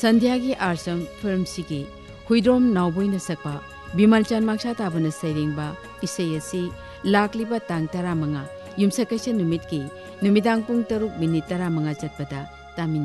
संध्यागी आरसम film सिगी हुईद्रोम नावबोइना सकपा Bimal चंद मक्सा ताबना सैरेंबा इसे असी लाकलिबा तांग 15 युमसकैसे नुमित की नुमिदांग पुंग 3 मिनिट 15 चटपदा तामिन